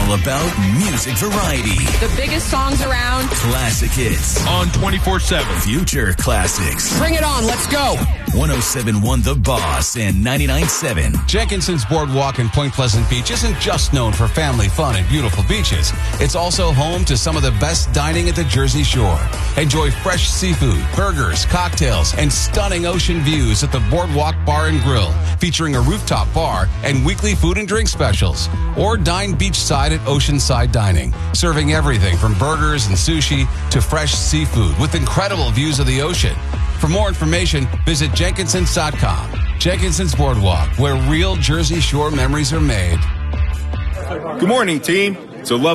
all about music variety. The biggest songs around. Classic hits. On 24/7. Future classics. Bring it on. Let's go. 107.1 The Boss and 99.7. Jenkinson's Boardwalk in Point Pleasant Beach isn't just known for family fun and beautiful beaches. It's also home to some of the best dining at the Jersey Shore. Enjoy fresh seafood, burgers, cocktails, and stunning ocean views at the Boardwalk Bar and Grill, featuring a rooftop bar and weekly food and drink specials. Or dine beachside at Oceanside Dining, serving everything from burgers and sushi to fresh seafood with incredible views of the ocean. For more information, visit Jenkinsons.com. Jenkinson's Boardwalk, where real Jersey Shore memories are made. Good morning, team. So love